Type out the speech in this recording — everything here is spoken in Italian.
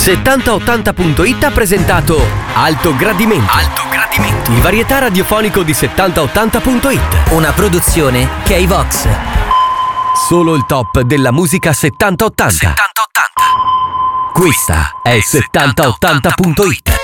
7080.it ha presentato Alto Gradimento. Alto Gradimento. Il varietà radiofonico di 7080.it. Una produzione K-Vox. Solo il top della musica 7080. 7080. Questa è 7080.it.